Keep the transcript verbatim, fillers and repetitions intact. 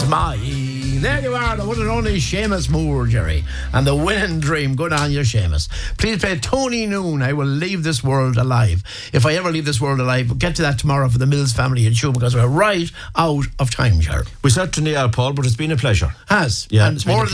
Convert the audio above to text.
mine. There you are, the one and only Seamus Moore, Jerry. And the winning dream. Good on you, Seamus. Please play Tony Noon, I Will Leave This World Alive. If I ever leave this world alive, we'll get to that tomorrow for the Mills family and show, because we're right out of time, Jerry. We certainly are, Paul, but it's been a pleasure. Has. Yeah, And it's more